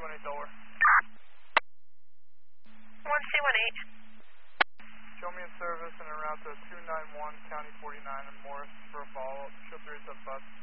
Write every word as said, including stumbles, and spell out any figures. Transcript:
one eight Delaware. one C one eight. Show me in service and en route to two nine one County forty-nine in Morris for a follow-up. Show three seven five.